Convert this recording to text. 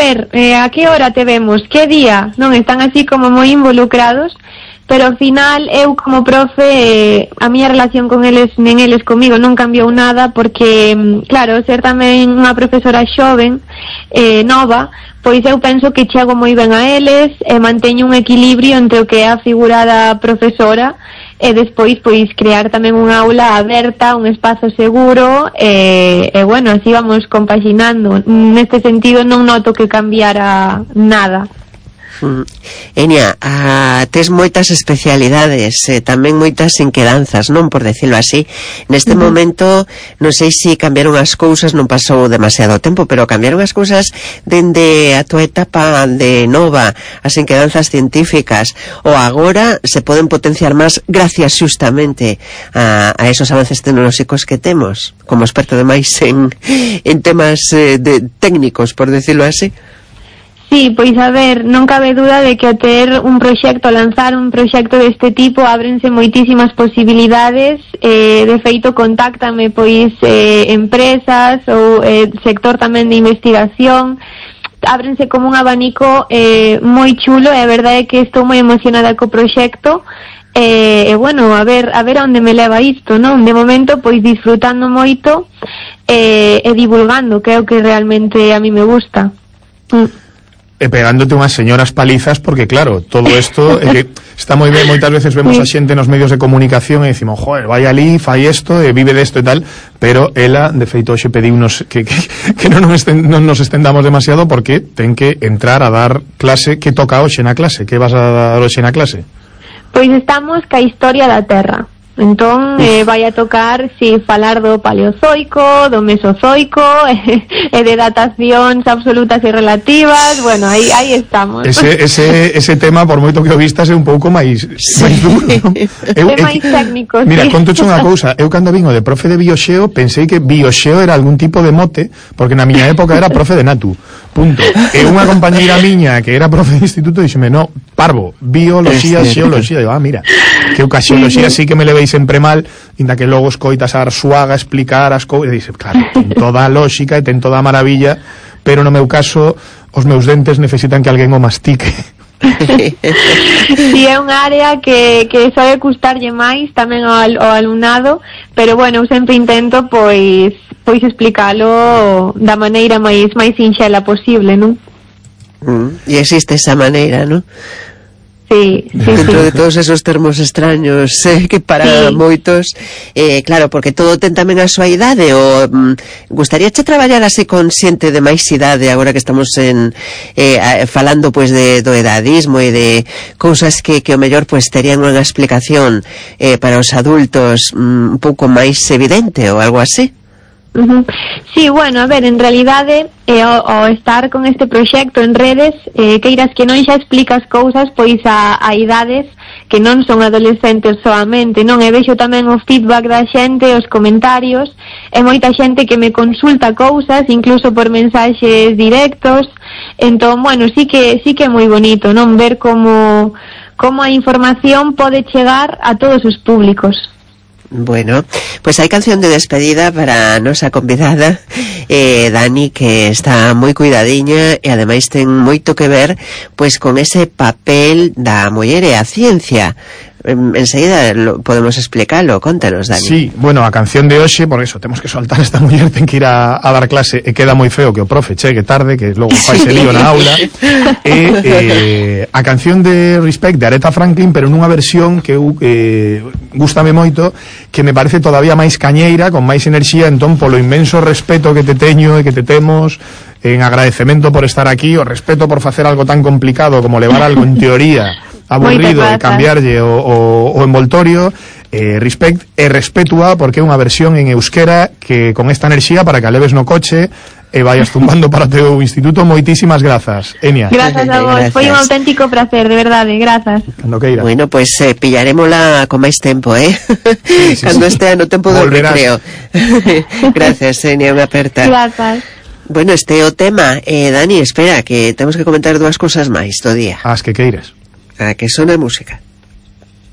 ver, a que hora te vemos, que día, non? Están así como moi involucrados, pero ao final eu como profe a miña relación con eles, nen eles comigo, non cambiou nada, porque claro, ser tamén unha profesora xoven, nova, pois eu penso que chego moi ben a eles e manteño un equilibrio entre o que é a figura da profesora e despois pois crear tamén unha aula aberta, un espazo seguro e bueno, así vamos compaxinando. Neste sentido non noto que cambiara nada. Enia, tes moitas especialidades, tamén moitas inquedanzas, non, por decirlo así. Neste momento, non sei se cambiaron as cousas, non pasou demasiado tempo, pero cambiaron as cousas dende a tua etapa de nova, as inquedanzas científicas, ou agora se poden potenciar máis gracias justamente a esos avances tecnolóxicos que temos, como experto demais en temas técnicos, por decirlo así. Sí, pois a ver, non cabe duda de que ao ter un proxecto, lanzar un proxecto deste tipo, ábrense moitísimas posibilidades, de feito contáctame pois empresas ou sector tamén de investigación, ábrense como un abanico moi chulo e a verdade é que estou moi emocionada co proxecto. E bueno, a ver onde me leva isto, non? De momento, pois disfrutando moito e divulgando, que é o que realmente a mí me gusta. E pegándote unhas señoras palizas, porque claro, todo isto está moi ben, moitas veces vemos a xente nos medios de comunicación e decimos, joder, vai ali, fai isto e vive desto e tal, pero ela, de feito, hoxe pediunos que non nos estendamos demasiado, porque ten que entrar a dar clase. Que toca hoxe na clase? Que vas a dar hoxe na clase? Pois estamos ca historia da Terra. Entón, vai a tocar falar do Paleozoico, do Mesozoico e de datacións absolutas e relativas. Bueno, aí estamos. Ese tema, por moito que o vistas, é un pouco máis duro, non? É máis técnico, mira, contoche unha cousa. Eu cando vino de profe de Bioxeo pensei que Bioxeo era algún tipo de mote, porque na miña época era profe de Natu, punto. E unha compañeira miña que era profe de instituto dixeme, no, parvo, bioloxía, xeoloxía. Digo, mira, que eu ca xeoloxía sí que me levei sempre mal, inda que logo escoitas a Arsuaga explicar as cousas, e dice, claro, ten toda a lógica e ten toda a maravilla, pero no meu caso os meus dentes necesitan que alguén o mastique. Si é unha área que soe custarlle máis tamén ao alumnado, pero bueno, eu sempre intento pois explicalo da maneira máis sinxela posible, non? E existe esa maneira, non? Sí. Dentro de todos esos termos extraños que para moitos, claro, porque todo ten tamén a súa idade. O gustaríache traballar así con xente de máis idade, agora que estamos falando pois do edadismo e de cousas que o mellor pois terían unha explicación para os adultos un pouco máis evidente ou algo así? Sí, bueno, a ver, en realidade ao estar con este proxecto en redes, queiras que non xa explicas cousas pois a idades que non son adolescentes soamente, non? E vexo tamén o feedback da xente, os comentarios, e moita xente que me consulta cousas, incluso por mensaxes directos. Entón, bueno, sí que é moi bonito, non? Ver como a información pode chegar a todos os públicos. Bueno, pues hai canción de despedida para a nosa convidada Dani, que está moi cuidadiña e ademais ten moito que ver pois con ese papel da muller e a ciencia. Enseguida podemos explicarlo, contanos, Dani. Sí, bueno, a canción de hoxe, por eso temos que soltar esta muller, ten que ir a dar clase e queda moi feo que o profe chegue tarde, que logo faise lío na aula. A canción de Respect de Aretha Franklin, pero nunha versión que eu gústame moito, que me parece todavía máis cañeira, con máis enerxía. Entón, polo inmenso respeto que te teño e que te temos, en agradecemento por estar aquí, o respeto por facer algo tan complicado como levar algo en teoría aburrido e cambiarlle o envoltorio, Respect e Respetua, porque é unha versión en euskera que con esta enerxía para que a leves no coche e vayas zumbando para o teu instituto. Moitísimas grazas, Enia. Grazas a vos, foi un auténtico placer, de verdade, grazas. Cando queira. Bueno, pois pillarémola con máis tempo, sí, cando estea no tempo do recreo. Gracias, Enia, unha aperta. Grazas. Bueno, este é o tema. Dani, espera, que temos que comentar dúas cousas máis do día. As que queiras. A que sona música.